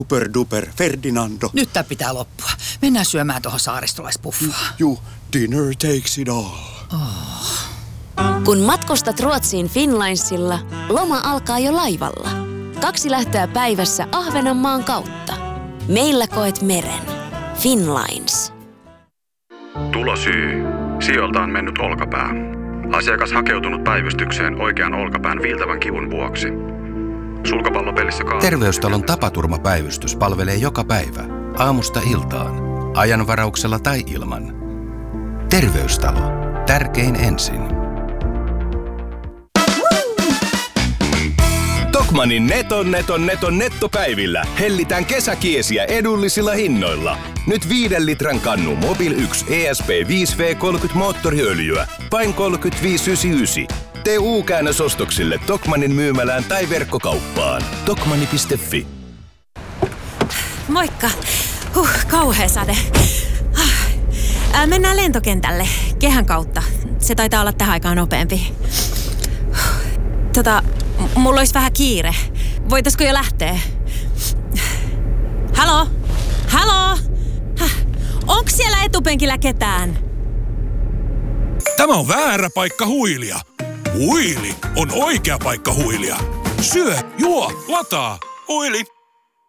Superduper Ferdinando. Nyt tää pitää loppua. Mennään syömään tuohon saaristolaispuffaan. Dinner takes it all. Kun matkustat Ruotsiin Finnlinesilla, loma alkaa jo laivalla. 2 lähtöä päivässä Ahvenanmaan kautta. Meillä koet meren. Finnlines. Tulosyy. Sijoiltaan mennyt olkapää. Asiakas hakeutunut päivystykseen oikean olkapään viiltävän kivun vuoksi. Sulkapallopelissä Terveystalon tapaturmapäivystys palvelee joka päivä, aamusta iltaan, ajanvarauksella tai ilman. Terveystalo. Tärkein ensin. Tokmannin neton nettopäivillä hellitään kesäkiesiä edullisilla hinnoilla. Nyt 5 litran kannu Mobil 1 ESP 5V30 moottoriöljyä, vain 35,99. Tee U-käännös ostoksille Tokmannin myymälään tai verkkokauppaan. Tokmanni.fi. Moikka. Kauhea sade. Mennään lentokentälle kehän kautta. Se taitaa olla tähän aikaan nopeampi. Mulla olisi vähän kiire. Voitaisko jo lähteä? Halo? Onks siellä etupenkillä ketään? Tämä on väärä paikka huilia. Huili on oikea paikka huilia. Syö, juo, lataa. Huili.